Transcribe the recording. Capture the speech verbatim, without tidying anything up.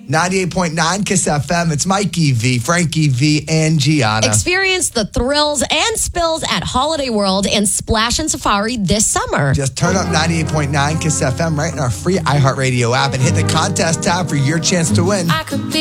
ninety-eight point nine Kiss F M. It's Mikey V, Frankie V, and Gianna. Experience the thrills and spills at Holiday World and Splash and Safari this summer. Just turn up ninety-eight point nine Kiss F M right in our free iHeartRadio app and hit the contest tab for your chance to win. I could be